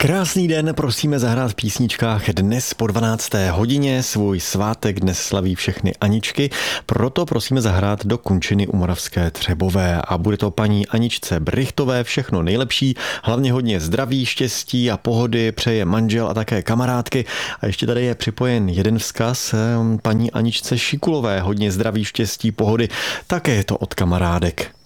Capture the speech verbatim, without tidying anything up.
Krásný den, prosíme zahrát v písničkách dnes po dvanácté hodině. Svůj svátek dnes slaví všechny Aničky, proto prosíme zahrát do končiny u Moravské Třebové. A bude to paní Aničce Brychtové všechno nejlepší, hlavně hodně zdraví, štěstí a pohody přeje manžel a také kamarádky. A ještě tady je připojen jeden vzkaz paní Aničce Šikulové, hodně zdraví, štěstí, pohody, také je to od kamarádek.